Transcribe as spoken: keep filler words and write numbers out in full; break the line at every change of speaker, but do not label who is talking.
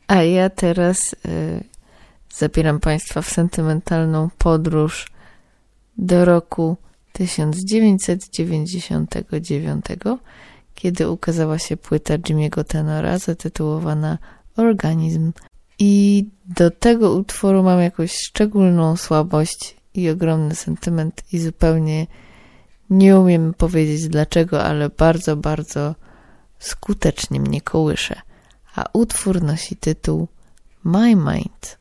A ja teraz y, zabieram Państwa w sentymentalną podróż do roku tysiąc dziewięćset dziewięćdziesiątego dziewiątego, kiedy ukazała się płyta Jimmy'ego Tenora zatytułowana Organizm. I do tego utworu mam jakąś szczególną słabość i ogromny sentyment i zupełnie nie umiem powiedzieć dlaczego, ale bardzo, bardzo skutecznie mnie kołysze. A utwór nosi tytuł My Mind.